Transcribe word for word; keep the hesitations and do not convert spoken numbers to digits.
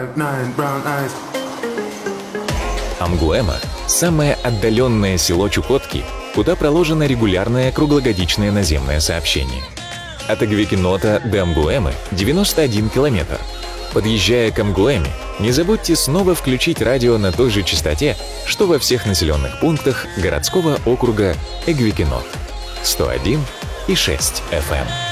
Амгуэма – самое отдаленное село Чукотки, куда проложено регулярное круглогодичное наземное сообщение. От Эгвекинота до Амгуэмы девяносто один километр. Подъезжая к Амгуэме, не забудьте снова включить радио на той же частоте, что во всех населенных пунктах городского округа Эгвекинот. сто один и шесть эф эм.